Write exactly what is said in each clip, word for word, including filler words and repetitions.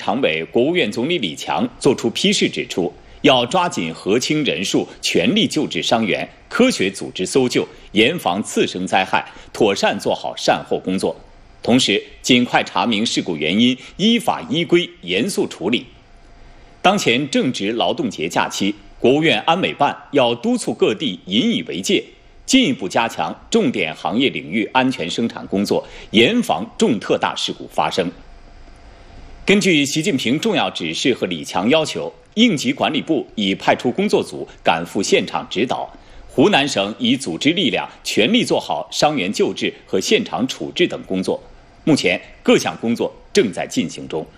常委、国务院总理李强作出批示，指出要抓紧核清人数，全力救治伤员，科学组织搜救，严防次生灾害，妥善做好善后工作。同时，尽快查明事故原因，依法依规严肃处理。当前正值劳动节假期，国务院安委办要督促各地引以为戒，进一步加强重点行业领域安全生产工作，严防重特大事故发生。根据习近平重要指示和李强要求，应急管理部已派出工作组赶赴现场指导，湖南省已组织力量全力做好伤员救治和现场处置等工作。目前各项工作正在进行中。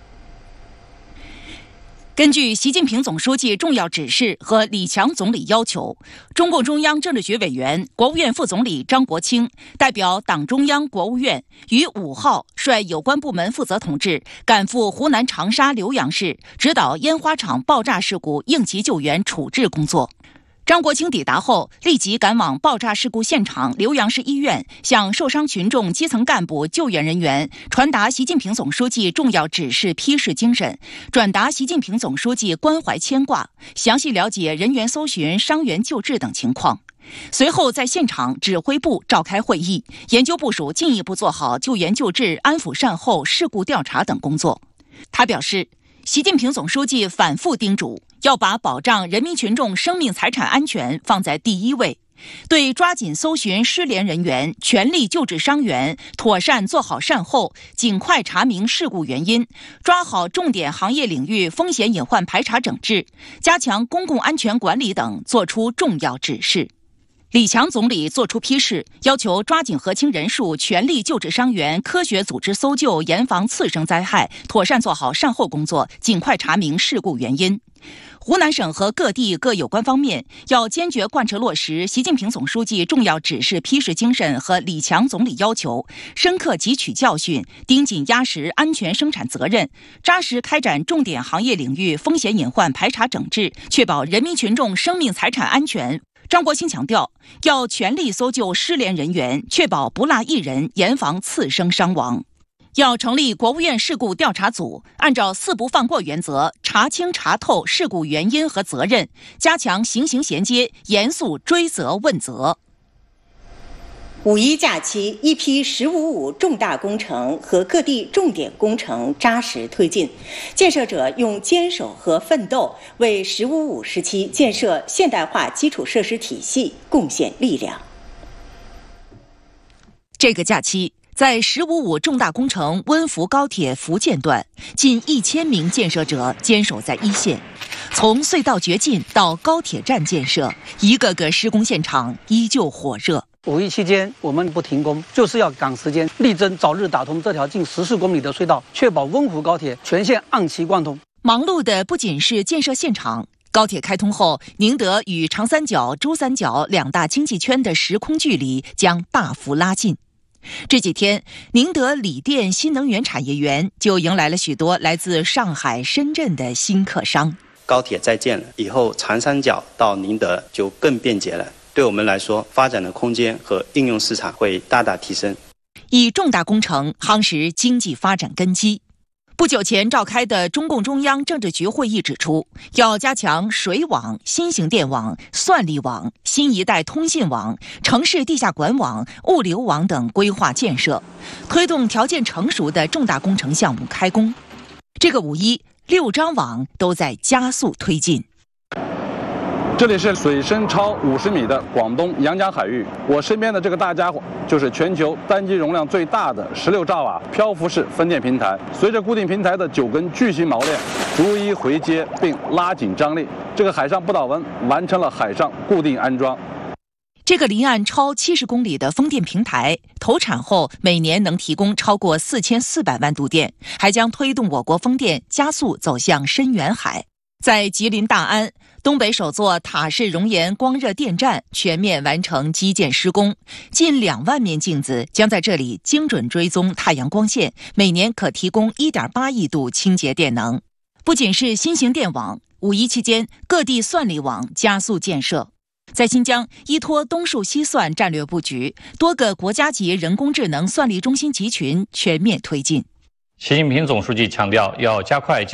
根据习近平总书记重要指示和李强总理要求，中共中央政治局委员、国务院副总理张国清代表党中央、国务院于五号率有关部门负责同志赶赴湖南长沙浏阳市，指导烟花厂爆炸事故应急救援处置工作。张国清抵达后，立即赶往爆炸事故现场浏阳市医院，向受伤群众、基层干部、救援人员传达习近平总书记重要指示批示精神，转达习近平总书记关怀牵挂，详细了解人员搜寻、伤员救治等情况。随后在现场指挥部召开会议，研究部署进一步做好救援救治、安抚善后、事故调查等工作。他表示，习近平总书记反复叮嘱，要把保障人民群众生命财产安全放在第一位，对抓紧搜寻失联人员、全力救治伤员、妥善做好善后、尽快查明事故原因、抓好重点行业领域风险隐患排查整治、加强公共安全管理等作出重要指示。李强总理作出批示，要求抓紧核清人数，全力救治伤员，科学组织搜救，严防次生灾害，妥善做好善后工作，尽快查明事故原因。湖南省和各地各有关方面要坚决贯彻落实习近平总书记重要指示批示精神和李强总理要求，深刻汲取教训，盯紧压实安全生产责任，扎实开展重点行业领域风险隐患排查整治，确保人民群众生命财产安全。张国清强调，要全力搜救失联人员，确保不落一人，严防次生伤亡。要成立国务院事故调查组，按照四不放过原则，查清查透事故原因和责任，加强刑刑衔接，严肃追责问责。 五一假期，一批“十五五”重大工程和各地重点工程扎实推进，建设者用坚守和奋斗为“十五五”时期建设现代化基础设施体系贡献力量。 这个假期，在“十五五”重大工程温福高铁福建段，近一千名建设者坚守在一线，从隧道掘进到高铁站建设，一个个施工现场依旧火热。 五一期间，我们不停工，就是要赶时间，力争早日打通这条近十四公里的隧道，确保温湖高铁全线按期贯通。 忙碌的不仅是建设现场，高铁开通后，宁德与长三角、珠三角两大经济圈的时空距离将大幅拉近。这几天，宁德锂电新能源产业园就迎来了许多来自上海、深圳的新客商。 高铁在建了以后，长三角到宁德就更便捷了。对我们来说，发展的空间和应用市场会大大提升。 以重大工程夯实经济发展根基。不久前召开的中共中央政治局会议指出，要加强水网、新型电网、算力网、新一代通信网、城市地下管网、物流网等规划建设，推动条件成熟的重大工程项目开工。这个五一，六张网都在加速推进。 这里是水深超五十米的广东阳江海域，我身边的这个大家伙就是全球单机容量最大的十六兆瓦漂浮式分电平台。随着固定平台的九根巨型锚链逐一回接并拉紧张力，这个海上不倒翁完成了海上固定安装。 这个离岸超七十公里的风电平台投产后，每年能提供超过四千四百万度电，还将推动我国风电加速走向深远海。在吉林大安，东北首座塔式熔岩光热电站全面完成基建施工，近两万面镜子将在这里精准追踪太阳光线，每年可提供 一点八亿度清洁电能。不仅是新型电网，五一期间各地算力网加速建设。在新疆，依托东数西算战略布局，多个国家级人工智能算力中心集群全面推进。 习近平总书记强调，要加快